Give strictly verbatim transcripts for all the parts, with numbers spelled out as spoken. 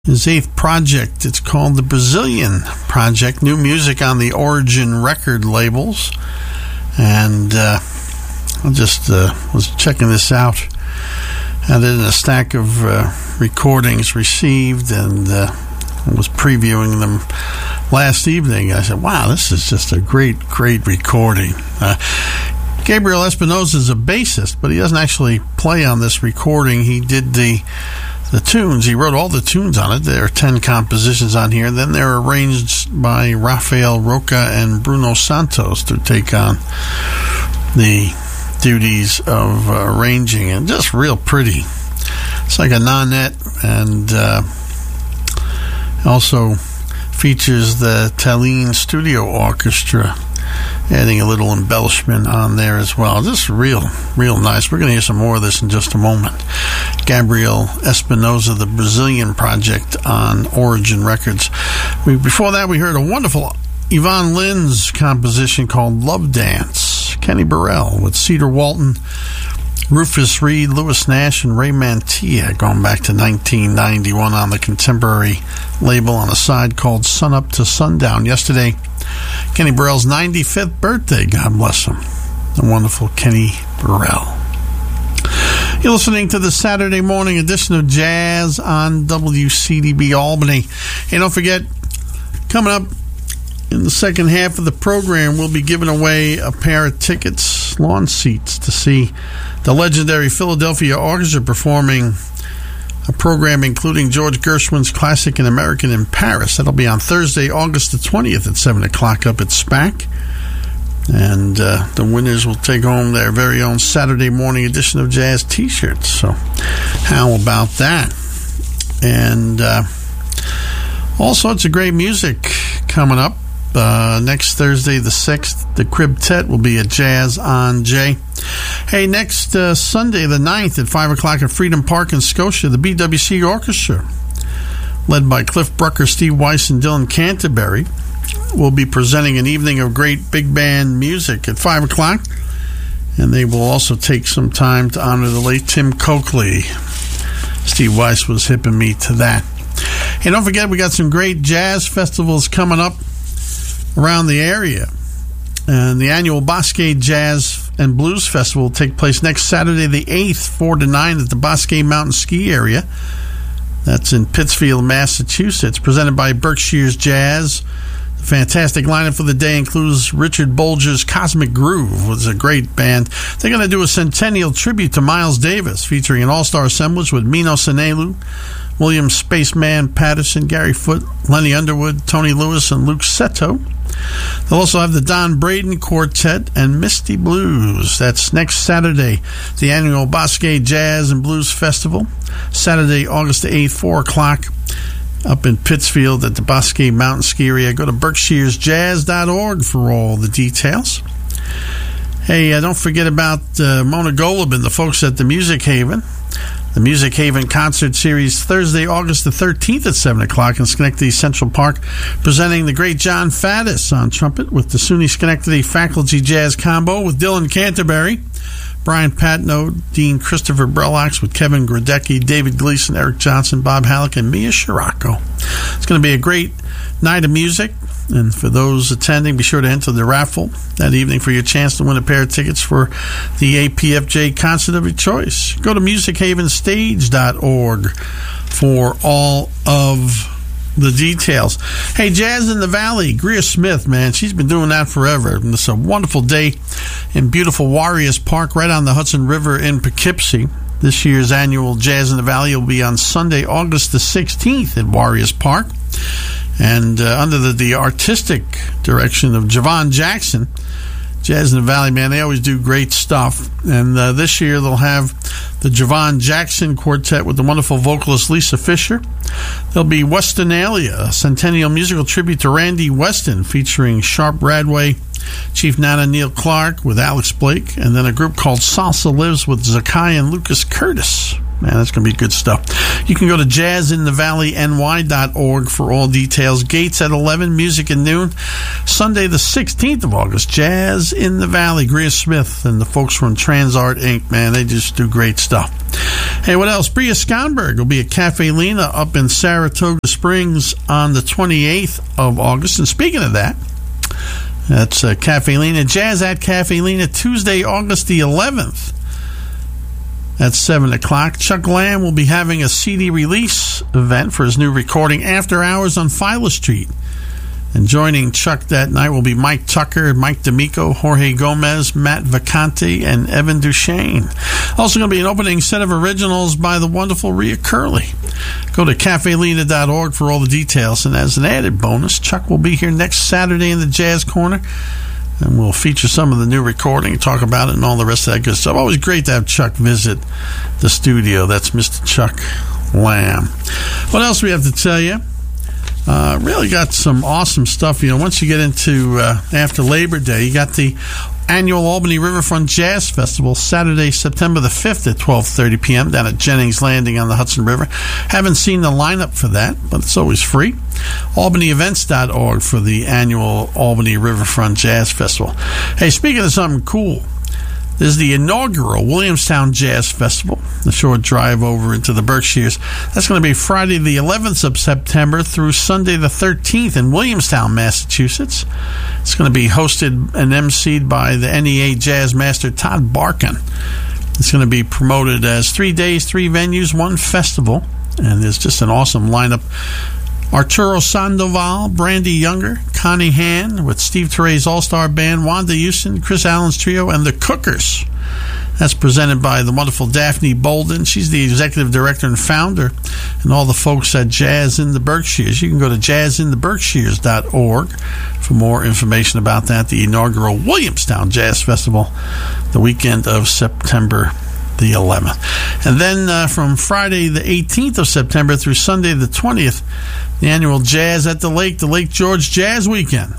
his eighth project. It's called the Brazilian Project. New music on the Origin record labels. And uh, I just uh, was checking this out. Had it in a stack of uh, recordings received, and uh, was previewing them last evening. I said, wow, this is just a great, great recording. Uh, Gabriel Espinosa is a bassist, but he doesn't actually play on this recording. He did the the tunes. He wrote all the tunes on it. There are ten compositions on here. Then they're arranged by Rafael Roca and Bruno Santos to take on the duties of uh, arranging, and just real pretty. It's like a nonette, and uh, also features the Tallinn Studio Orchestra, adding a little embellishment on there as well. Just real, real nice. We're going to hear some more of this in just a moment. Gabriel Espinosa, the Brazilian Project on Origin Records. We, before that, we heard a wonderful Yvonne Lynn's composition called Love Dance. Kenny Burrell with Cedar Walton, Rufus Reed, Lewis Nash, and Ray Mantilla, going back to nineteen ninety-one on the Contemporary label on a side called Sun Up to Sundown. Yesterday, Kenny Burrell's ninety-fifth birthday. God bless him. The wonderful Kenny Burrell. You're listening to the Saturday morning edition of Jazz on W C D B Albany. And don't forget, coming up in the second half of the program, we'll be giving away a pair of tickets, lawn seats, to see the legendary Philadelphia Orchestra performing a program including George Gershwin's classic An American in Paris. That'll be on Thursday, August the twentieth at seven o'clock up at SPAC. And uh, the winners will take home their very own Saturday morning edition of Jazz t-shirts. So how about that? And uh, all sorts of great music coming up. Uh, next Thursday the sixth, the Cribtet will be at Jazz on J. Hey, next uh, Sunday the ninth at five o'clock at Freedom Park in Scotia, the B W C Orchestra, led by Cliff Brucker, Steve Weiss, and Dylan Canterbury, will be presenting an evening of great big band music at five o'clock. And they will also take some time to honor the late Tim Coakley. Steve Weiss was hipping me to that. And don't forget, we got some great jazz festivals coming up around the area. And the annual Bosque Jazz and Blues Festival will take place next Saturday the eighth, four to nine at the Bosque Mountain Ski Area. That's in Pittsfield, Massachusetts, presented by Berkshire's Jazz. The fantastic lineup for the day includes Richard Bolger's Cosmic Groove, which is a great band. They're going to do a centennial tribute to Miles Davis, featuring an all-star assemblage with Mino Sanelu, William Spaceman Patterson, Gary Foote, Lenny Underwood, Tony Lewis, and Luke Seto. They'll also have the Don Braden Quartet and Misty Blues. That's next Saturday, the annual Bosque Jazz and Blues Festival. Saturday, August the eighth, four o'clock, up in Pittsfield at the Bosque Mountain Ski Area. Go to berkshires jazz dot org for all the details. Hey, uh, don't forget about uh, Mona Golub, the folks at the Music Haven. The Music Haven Concert Series, Thursday, August the thirteenth at seven o'clock in Schenectady Central Park, presenting the great John Faddis on trumpet with the SUNY Schenectady Faculty Jazz Combo with Dylan Canterbury, Brian Patno, Dean Christopher Brellox with Kevin Grodecki, David Gleason, Eric Johnson, Bob Halleck, and Mia Scirocco. It's going to be a great night of music. And for those attending, be sure to enter the raffle that evening for your chance to win a pair of tickets for the A P F J concert of your choice. Go to music haven stage dot org for all of the details. Hey, Jazz in the Valley, Greer Smith, man, she's been doing that forever. And it's a wonderful day in beautiful Warriors Park right on the Hudson River in Poughkeepsie. This year's annual Jazz in the Valley will be on Sunday, August the sixteenth at Warriors Park. And uh, under the, the artistic direction of Javon Jackson, Jazz in the Valley, man, they always do great stuff. And uh, this year they'll have the Javon Jackson Quartet with the wonderful vocalist Lisa Fisher. There'll be Westernalia, a centennial musical tribute to Randy Weston, featuring Sharp Radway, Chief Nana Neil Clark with Alex Blake, and then a group called Salsa Lives with Zakai and Lucas Curtis. Man, that's going to be good stuff. You can go to jazz in the valley n y dot org for all details. Gates at eleven, music at noon. Sunday the sixteenth of August, Jazz in the Valley. Greer Smith and the folks from Transart Incorporated. Man, they just do great stuff. Hey, what else? Bria Skonberg will be at Cafe Lena up in Saratoga Springs on the twenty-eighth of August. And speaking of that, that's uh, Cafe Lena. Jazz at Cafe Lena, Tuesday, August the eleventh. At seven o'clock. Chuck Lamb will be having a C D release event for his new recording, After Hours on Filer Street. And joining Chuck that night will be Mike Tucker, Mike D'Amico, Jorge Gomez, Matt Vacante, and Evan Duchesne. Also going to be an opening set of originals by the wonderful Rhea Curley. Go to cafe lena dot org for all the details. And as an added bonus, Chuck will be here next Saturday in the Jazz Corner. And we'll feature some of the new recording, talk about it, and all the rest of that good stuff. Always great to have Chuck visit the studio. That's Mister Chuck Lamb. What else we have to tell you? Uh, really got some awesome stuff. You know, once you get into uh, after Labor Day, you got the annual Albany Riverfront Jazz Festival, Saturday, September the fifth at twelve thirty p.m. down at Jennings Landing on the Hudson River. Haven't seen the lineup for that, but it's always free. albany events dot org for the annual Albany Riverfront Jazz Festival. Hey, speaking of something cool, there's the inaugural Williamstown Jazz Festival, the short drive over into the Berkshires. That's going to be Friday the eleventh of September through Sunday the thirteenth in Williamstown, Massachusetts. It's going to be hosted and emceed by the N E A Jazz Master Todd Barkin. It's going to be promoted as three days, three venues, one festival, and there's just an awesome lineup. Arturo Sandoval, Brandy Younger, Connie Han with Steve Terre's All-Star Band, Wanda Houston, Chris Allen's Trio, and the Cookers. That's presented by the wonderful Daphne Bolden. She's the executive director and founder, and all the folks at Jazz in the Berkshires. You can go to jazz in the berkshires dot org for more information about that, the inaugural Williamstown Jazz Festival, the weekend of September the eleventh. And then uh, from Friday the eighteenth of September through Sunday the twentieth, the annual Jazz at the Lake, the Lake George Jazz Weekend.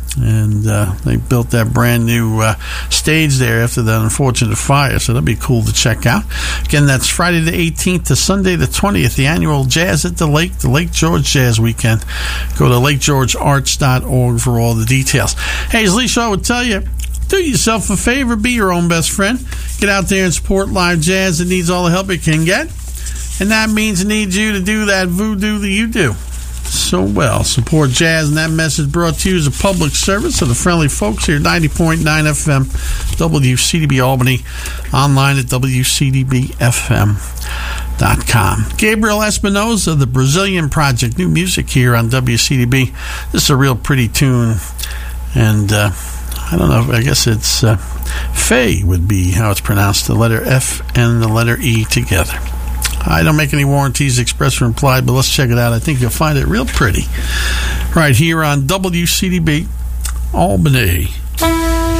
And uh, they built that brand new uh, stage there after that unfortunate fire, so that'll be cool to check out. Again, that's Friday the eighteenth to Sunday the twentieth, the annual Jazz at the Lake, the Lake George Jazz Weekend. Go to lake george arts dot org for all the details. Hey, as Lee Shaw would tell you, do yourself a favor, be your own best friend. Get out there and support live jazz. It needs all the help it can get. And that means it needs you to do that voodoo that you do so well. Support jazz, and that message brought to you as a public service of the friendly folks here at ninety point nine F M W C D B Albany, online at w c d b f m dot com. Gabriel Espinosa, the Brazilian Project, new music here on W C D B. This is a real pretty tune, and uh, I don't know, I guess it's uh, Faye would be how it's pronounced, the letter F and the letter E together. I don't make any warranties expressed or implied, but let's check it out. I think you'll find it real pretty right here on W C D B Albany.